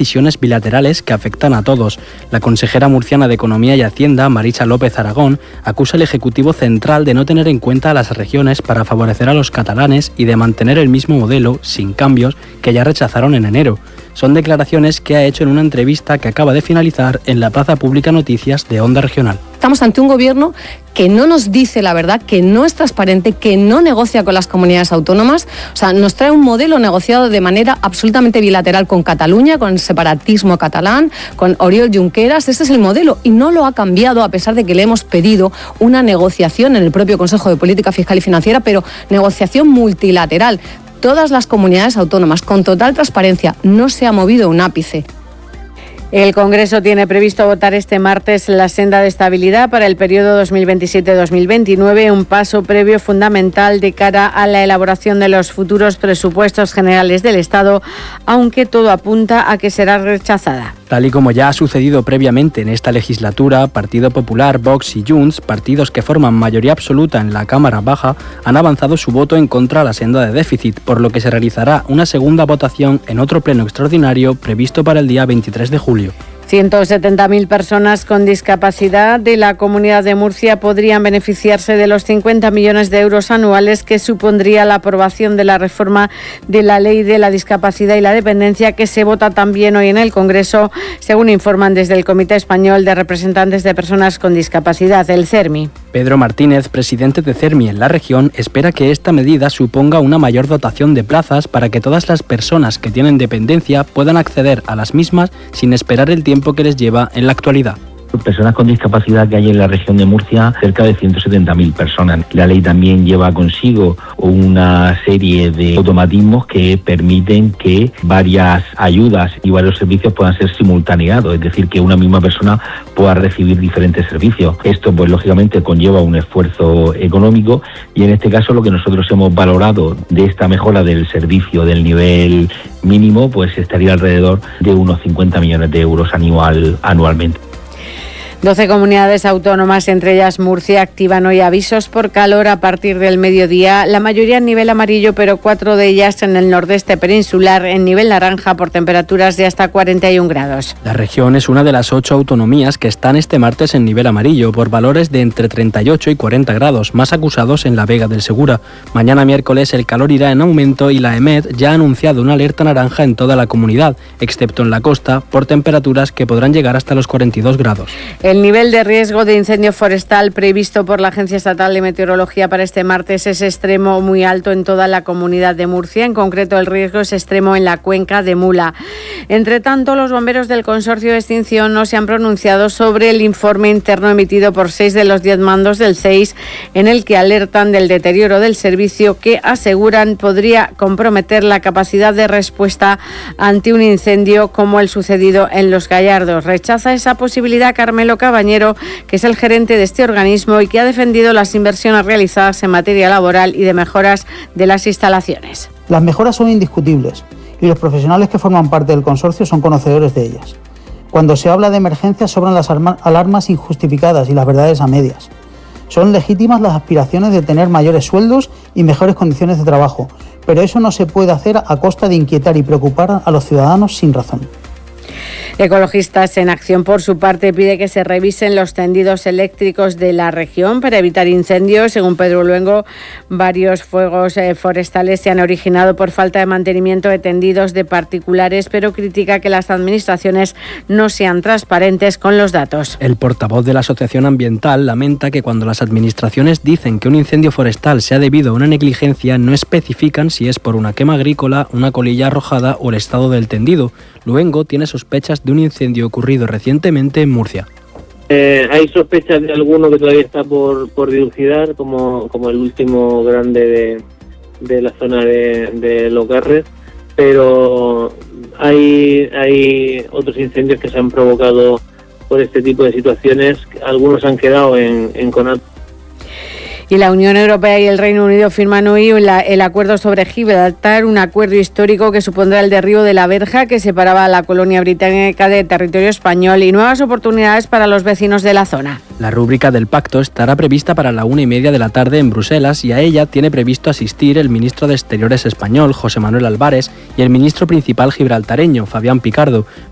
decisiones bilaterales que afectan a todos. La consejera murciana de Economía y Hacienda, Maritxa López Aragón, acusa al Ejecutivo Central de no tener en cuenta a las regiones para favorecer a los catalanes y de mantener el mismo modelo, sin cambios, que ya rechazaron en enero. Son declaraciones que ha hecho en una entrevista que acaba de finalizar en la Plaza Pública Noticias de Onda Regional. Estamos ante un gobierno que no nos dice la verdad, que no es transparente, que no negocia con las comunidades autónomas. O sea, nos trae un modelo negociado de manera absolutamente bilateral con Cataluña, con el separatismo catalán, con Oriol Junqueras. Ese es el modelo y no lo ha cambiado a pesar de que le hemos pedido una negociación en el propio Consejo de Política Fiscal y Financiera, pero negociación multilateral. Todas las comunidades autónomas, con total transparencia, no se ha movido un ápice. El Congreso tiene previsto votar este martes la senda de estabilidad para el periodo 2027-2029, un paso previo fundamental de cara a la elaboración de los futuros presupuestos generales del Estado, aunque todo apunta a que será rechazada. Tal y como ya ha sucedido previamente en esta legislatura, Partido Popular, Vox y Junts, partidos que forman mayoría absoluta en la Cámara Baja, han avanzado su voto en contra de la senda de déficit, por lo que se realizará una segunda votación en otro pleno extraordinario previsto para el día 23 de julio. 170.000 personas con discapacidad de la Comunidad de Murcia podrían beneficiarse de los 50 millones de euros anuales que supondría la aprobación de la reforma de la Ley de la Discapacidad y la Dependencia, que se vota también hoy en el Congreso, según informan desde el Comité Español de Representantes de Personas con Discapacidad, el CERMI. Pedro Martínez, presidente de CERMI en la región, espera que esta medida suponga una mayor dotación de plazas para que todas las personas que tienen dependencia puedan acceder a las mismas sin esperar el tiempo que les lleva en la actualidad. Personas con discapacidad que hay en la región de Murcia, cerca de 170.000 personas. La ley también lleva consigo una serie de automatismos que permiten que varias ayudas y varios servicios puedan ser simultaneados, es decir, que una misma persona pueda recibir diferentes servicios. Esto, pues lógicamente, conlleva un esfuerzo económico y en este caso lo que nosotros hemos valorado de esta mejora del servicio del nivel mínimo, pues estaría alrededor de unos 50 millones de euros anualmente. 12 comunidades autónomas, entre ellas Murcia, activan hoy avisos por calor a partir del mediodía, la mayoría en nivel amarillo, pero 4 de ellas en el nordeste peninsular en nivel naranja por temperaturas de hasta 41 grados. La región es una de las 8 autonomías que están este martes en nivel amarillo por valores de entre 38 y 40 grados, más acusados en la Vega del Segura. Mañana miércoles el calor irá en aumento y la EMET ya ha anunciado una alerta naranja en toda la comunidad, excepto en la costa, por temperaturas que podrán llegar hasta los 42 grados. El nivel de riesgo de incendio forestal previsto por la Agencia Estatal de Meteorología para este martes es extremo muy alto en toda la comunidad de Murcia. En concreto, el riesgo es extremo en la cuenca de Mula. Entre tanto, los bomberos del Consorcio de Extinción no se han pronunciado sobre el informe interno emitido por 6 de los 10 mandos del CEIS, en el que alertan del deterioro del servicio que aseguran podría comprometer la capacidad de respuesta ante un incendio como el sucedido en Los Gallardos. Rechaza esa posibilidad Carmelo Cabañero, que es el gerente de este organismo y que ha defendido las inversiones realizadas en materia laboral y de mejoras de las instalaciones. Las mejoras son indiscutibles y los profesionales que forman parte del consorcio son conocedores de ellas. Cuando se habla de emergencias sobran las alarmas injustificadas y las verdades a medias. Son legítimas las aspiraciones de tener mayores sueldos y mejores condiciones de trabajo, pero eso no se puede hacer a costa de inquietar y preocupar a los ciudadanos sin razón. Ecologistas en Acción, por su parte, pide que se revisen los tendidos eléctricos de la región para evitar incendios. Según Pedro Luengo, varios fuegos forestales se han originado por falta de mantenimiento de tendidos de particulares, pero critica que las administraciones no sean transparentes con los datos. El portavoz de la Asociación Ambiental lamenta que cuando las administraciones dicen que un incendio forestal se ha debido a una negligencia, no especifican si es por una quema agrícola, una colilla arrojada o el estado del tendido. Luengo tiene sospechas de un incendio ocurrido recientemente en Murcia. Hay sospechas de alguno que todavía está por dilucidar, como el último grande de la zona de Los Garres, pero hay otros incendios que se han provocado por este tipo de situaciones. Algunos han quedado en CONAT. Y la Unión Europea y el Reino Unido firman hoy el acuerdo sobre Gibraltar, un acuerdo histórico que supondrá el derribo de la verja que separaba a la colonia británica de territorio español y nuevas oportunidades para los vecinos de la zona. La rúbrica del pacto estará prevista para la 1:30 de la tarde en Bruselas y a ella tiene previsto asistir el ministro de Exteriores español, José Manuel Álvarez, y el ministro principal gibraltareño, Fabián Picardo.